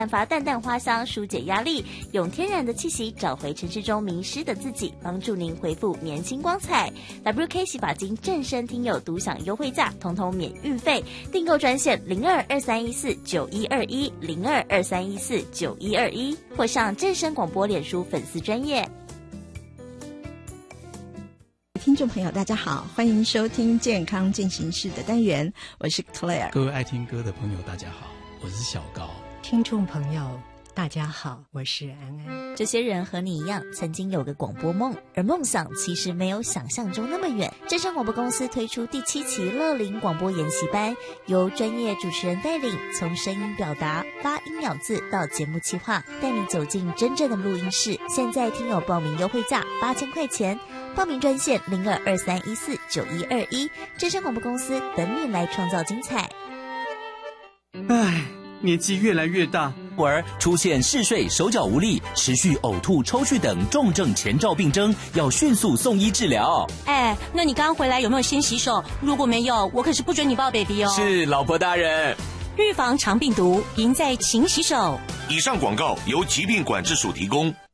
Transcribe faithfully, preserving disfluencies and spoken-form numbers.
散发淡淡花香，疏解压力，用天然的气息找回城市中迷失的自己，帮助您恢复年轻光彩。W K 洗发精正身听友独享优惠价，通通免运费。订购专线零二二三一四九一二一零二二三一四九一二一，或上正声广播脸书粉丝专页。 听众朋友大家好，欢迎收听健康进行式的单元，我是 Claire。 各位爱听歌的朋友大家好，我是小高。 听众朋友大家好，我是安安。 这些人和你一样曾经有个广播梦，而梦想其实没有想象中那么远。正声广播公司推出第七期乐龄广播研习班，由专业主持人带领，从声音表达、发音咬字到节目企划，带你走进真正的录音室。现在听友报名优惠价八千块钱，报名专线零二二三一四九一二一。正声广播公司等你来创造精彩。 唉，年纪越来越大， 偶尔出现嗜睡、手脚无力、持续呕吐、抽搐等重症前兆病征，要迅速送医治疗。 哎，那你刚回来有没有先洗手？如果没有，我可是不准你抱 baby 哦。 是，老婆大人。 预防肠病毒，赢在勤洗手。 以上广告由疾病管制署提供。